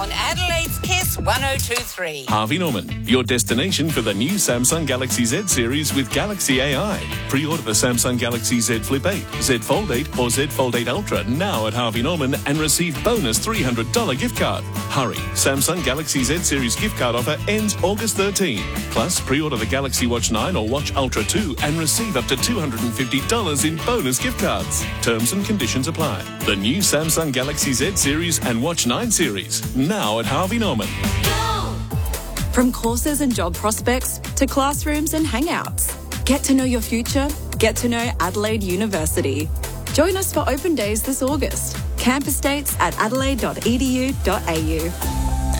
on Adelaide's Kiss 102.3. Harvey Norman, your destination for the new Samsung Galaxy Z series with Galaxy AI. Pre-order the Samsung Galaxy Z Flip 8, Z Fold 8 or Z Fold 8 Ultra now at Harvey Norman and receive bonus $300 gift card. Hurry, Samsung Galaxy Z series gift card offer ends August 13. Plus, pre-order the Galaxy Watch 9 or Watch Ultra 2 and receive up to $250 in bonus gift cards. Terms and conditions apply. The new Samsung Galaxy Z series and Watch 9 series now at Harvey Norman. From courses and job prospects to classrooms and hangouts. Get to know your future. Get to know Adelaide University. Join us for open days this August. Campus dates at adelaide.edu.au.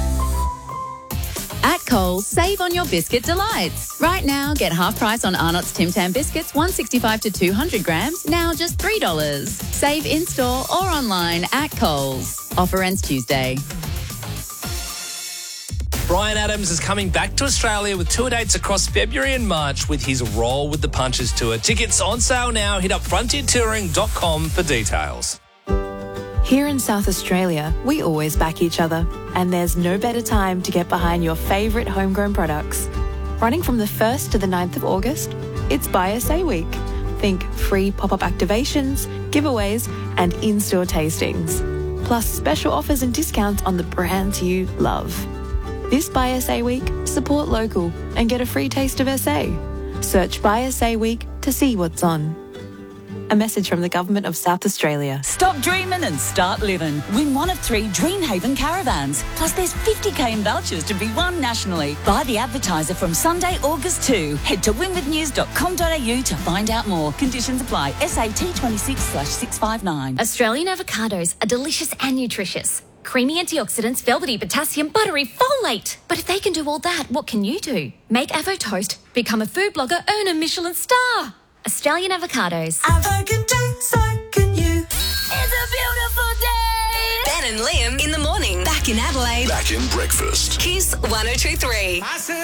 At Coles, save on your biscuit delights. Right now, get half price on Arnott's Tim Tam biscuits, 165 to 200 grams, now just $3. Save in-store or online at Coles. Offer ends Tuesday. Bryan Adams is coming back to Australia with tour dates across February and March with his Roll with the Punches tour. Tickets on sale now. Hit up frontiertouring.com for details. Here in South Australia, we always back each other, and there's no better time to get behind your favourite homegrown products. Running from the 1st to the 9th of August, it's Buy SA Week. Think free pop-up activations, giveaways, and in-store tastings. Plus special offers and discounts on the brands you love. This Buy SA Week, support local and get a free taste of SA. Search Buy SA Week to see what's on. A message from the Government of South Australia. Stop dreaming and start living. Win one of 3 Dreamhaven caravans. Plus there's 50k in vouchers to be won nationally. Buy the Advertiser from Sunday, August 2. Head to winwithnews.com.au to find out more. Conditions apply. SAT 26/659. Australian avocados are delicious and nutritious. Creamy antioxidants, velvety potassium, buttery folate. But if they can do all that, what can you do? Make Avo Toast, become a food blogger, earn a Michelin star. Australian avocados. Avo so can you. It's a beautiful day. Ben and Liam in the morning. Back in Adelaide. Back in breakfast. Kiss 102.3.